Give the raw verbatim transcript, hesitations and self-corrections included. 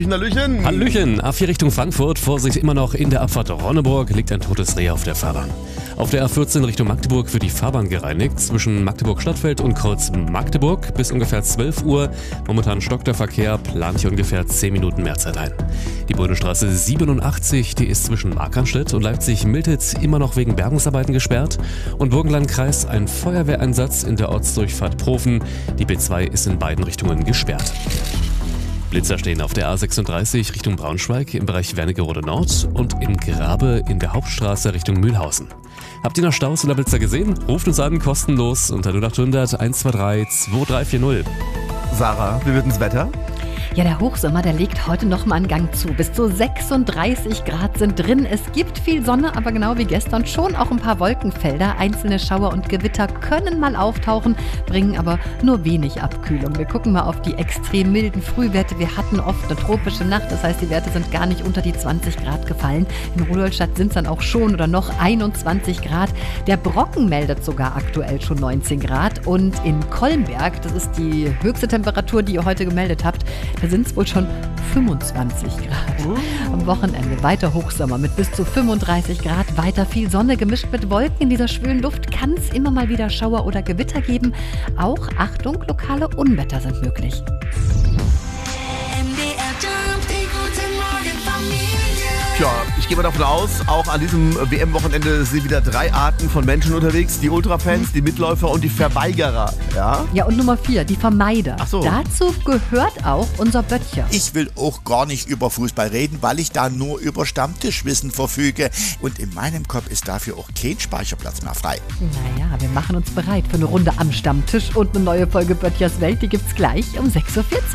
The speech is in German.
Hallöchen. Hallöchen, A vier Richtung Frankfurt, Vorsicht immer noch in der Abfahrt Ronneburg, liegt ein totes Reh auf der Fahrbahn. Auf der A vierzehn Richtung Magdeburg wird die Fahrbahn gereinigt, zwischen Magdeburg-Stadtfeld und Kreuz Magdeburg bis ungefähr zwölf Uhr. Momentan stockt der Verkehr, plant hier ungefähr zehn Minuten Mehrzeit ein. Die Bundesstraße siebenundachtzig, die ist zwischen Markranstädt und Leipzig-Miltitz immer noch wegen Bergungsarbeiten gesperrt. Und Burgenlandkreis, ein Feuerwehreinsatz in der Ortsdurchfahrt Profen. Die B zwei ist in beiden Richtungen gesperrt. Blitzer stehen auf der A sechsunddreißig Richtung Braunschweig im Bereich Wernigerode Nord und in Grabe in der Hauptstraße Richtung Mühlhausen. Habt ihr noch Staus oder Blitzer gesehen? Ruft uns an, kostenlos unter null acht hundert eins zwei drei zwei drei vier null. Sarah, wie wird denn das Wetter? Ja, der Hochsommer, der legt heute noch mal einen Gang zu. Bis zu sechsunddreißig Grad sind drin. Es gibt viel Sonne, aber genau wie gestern schon auch ein paar Wolkenfelder. Einzelne Schauer und Gewitter können mal auftauchen, bringen aber nur wenig Abkühlung. Wir gucken mal auf die extrem milden Frühwerte. Wir hatten oft eine tropische Nacht, das heißt, die Werte sind gar nicht unter die zwanzig Grad gefallen. In Rudolstadt sind es dann auch schon oder noch einundzwanzig Grad. Der Brocken meldet sogar aktuell schon neunzehn Grad. Und in Kolmberg, das ist die höchste Temperatur, die ihr heute gemeldet habt, da sind es wohl schon fünfundzwanzig Grad. Uh. Am Wochenende weiter Hochsommer mit bis zu fünfunddreißig Grad, weiter viel Sonne gemischt mit Wolken. In dieser schwülen Luft kann es immer mal wieder Schauer oder Gewitter geben. Auch, Achtung, lokale Unwetter sind möglich. Tja, ich gehe mal davon aus, auch an diesem W M-Wochenende sind wieder drei Arten von Menschen unterwegs. Die Ultrafans, die Mitläufer und die Verweigerer. Ja, Ja, und Nummer vier, die Vermeider. Ach so. Dazu gehört auch unser Böttcher. Ich will auch gar nicht über Fußball reden, weil ich da nur über Stammtischwissen verfüge. Und in meinem Kopf ist dafür auch kein Speicherplatz mehr frei. Naja, wir machen uns bereit für eine Runde am Stammtisch und eine neue Folge Böttchers Welt. Die gibt's gleich um sechs Uhr vierzig.